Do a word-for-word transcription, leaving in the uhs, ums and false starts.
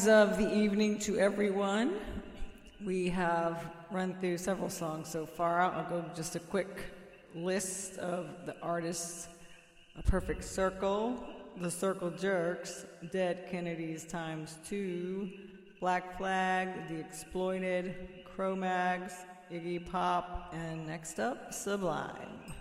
Songs of the evening to everyone. We have run through several songs so far. I'll go just a quick list of the artists. A Perfect Circle, The Circle Jerks, Dead Kennedys times two, Black Flag, The Exploited, Cro-Mags, Iggy Pop, and next up, Sublime.